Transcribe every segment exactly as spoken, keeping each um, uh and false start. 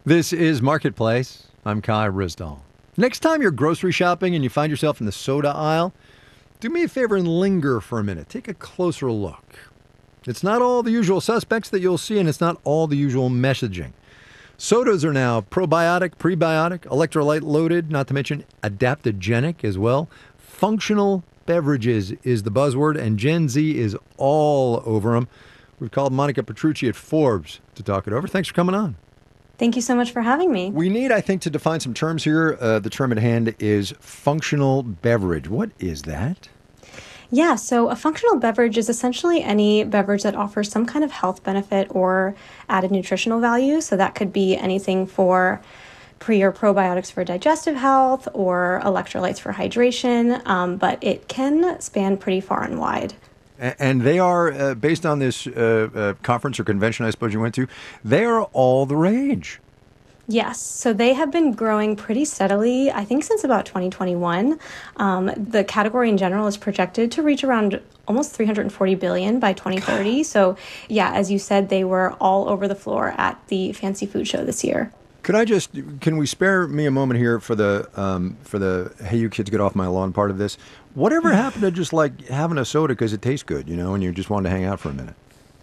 This is Marketplace. I'm Kai Risdall. Next time you're grocery shopping and you find yourself in the soda aisle, do me a favor and linger for a minute. Take a closer look. It's not all the usual suspects that you'll see, and it's not all the usual messaging. Sodas are now probiotic, prebiotic, electrolyte loaded, not to mention adaptogenic as well. Functional beverages is the buzzword, and Gen Z is all over them. We've called Monica Petrucci at Forbes to talk it over. Thanks for coming on. Thank you so much for having me. We need, I think, to define some terms here. Uh, the term at hand is functional beverage. What is that? Yeah, so a functional beverage is essentially any beverage that offers some kind of health benefit or added nutritional value. So that could be anything for pre or probiotics for digestive health or electrolytes for hydration, um, but it can span pretty far and wide. And they are, uh, based on this uh, uh, conference or convention I suppose you went to, they are all the rage. Yes, so they have been growing pretty steadily, I think since about twenty twenty-one. Um, the category in general is projected to reach around almost three hundred forty billion dollars by twenty thirty. So yeah, as you said, they were all over the floor at the Fancy Food Show this year. Could I just, can we spare me a moment here for the, um, for the, hey, you kids get off my lawn part of this? Whatever happened to just like having a soda because it tastes good, you know, and you just wanted to hang out for a minute?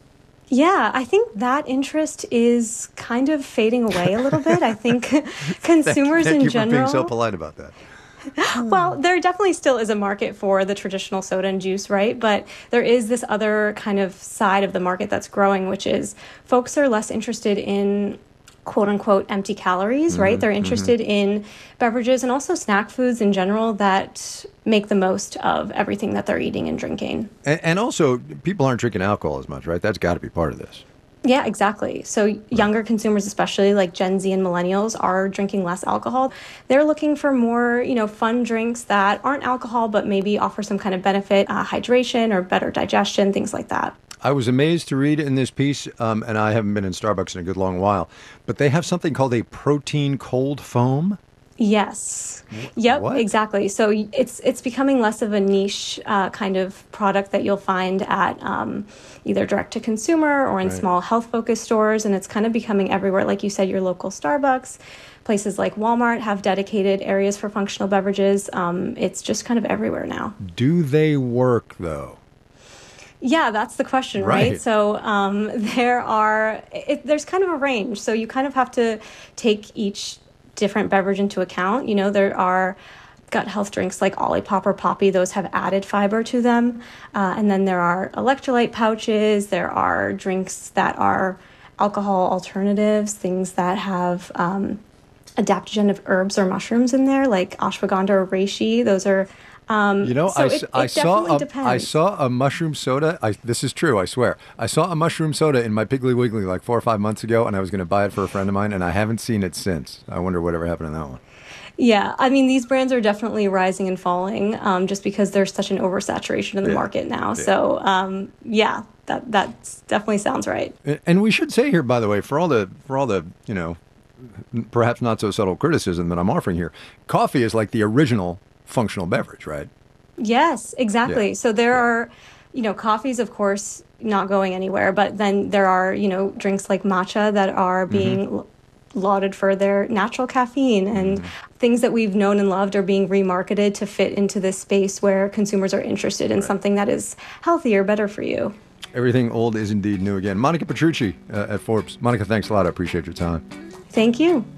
Yeah, I think that interest is kind of fading away a little bit. I think consumers thank, thank in you general. for being so polite about that. Well, there definitely still is a market for the traditional soda and juice, right? But there is this other kind of side of the market that's growing, which is folks are less interested in quote unquote empty calories, right? Mm-hmm, They're interested mm-hmm. in beverages and also snack foods in general that make the most of everything that they're eating and drinking. And, and also, people aren't drinking alcohol as much, right? That's got to be part of this. Yeah, exactly. So younger right. consumers, especially like Gen Z and millennials, are drinking less alcohol. They're looking for more, you know, fun drinks that aren't alcohol, but maybe offer some kind of benefit, uh, hydration or better digestion, things like that. I was amazed to read in this piece, um, and I haven't been in Starbucks in a good long while, but they have something called a protein cold foam. Yes. Yep, what? Exactly. So it's it's becoming less of a niche uh, kind of product that you'll find at um, either direct to consumer or in right. small health focused stores, and it's kind of becoming everywhere. Like you said, your local Starbucks, places like Walmart have dedicated areas for functional beverages. Um, it's just kind of everywhere now. Do they work though? Yeah, that's the question, right? right? So um, there are, it, there's kind of a range. So you kind of have to take each different beverage into account. You know, there are gut health drinks like Olipop or Poppy. Those have added fiber to them. Uh, and then there are electrolyte pouches. There are drinks that are alcohol alternatives, things that have um, adaptogenic herbs or mushrooms in there, like ashwagandha or reishi. Those are Um, you know, so I, it, I it saw a, depends. I saw a mushroom soda. I, this is true, I swear. I saw a mushroom soda in my Piggly Wiggly like four or five months ago, and I was going to buy it for a friend of mine, and I haven't seen it since. I wonder whatever happened to that one. Yeah, I mean, these brands are definitely rising and falling um, just because there's such an oversaturation in the yeah. market now. Yeah. So, um, yeah, that that definitely sounds right. And we should say here, by the way, for all the for all the you know, perhaps not so subtle criticism that I'm offering here, coffee is like the original functional beverage, right? Yes, exactly. Yeah. So there yeah. are, you know, coffees, of course, not going anywhere, but then there are, you know, drinks like matcha that are being mm-hmm. lauded for their natural caffeine, and mm-hmm. things that we've known and loved are being remarketed to fit into this space where consumers are interested in right. something that is healthier, better for you. Everything old is indeed new again. Monica Petrucci uh, at Forbes. Monica, thanks a lot. I appreciate your time. Thank you.